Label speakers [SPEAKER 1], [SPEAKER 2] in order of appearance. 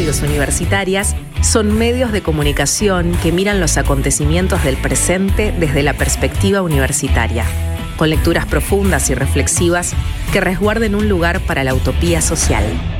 [SPEAKER 1] radios universitarias son medios de comunicación que miran los acontecimientos del presente desde la perspectiva universitaria, con lecturas profundas y reflexivas que resguarden un lugar para la utopía social.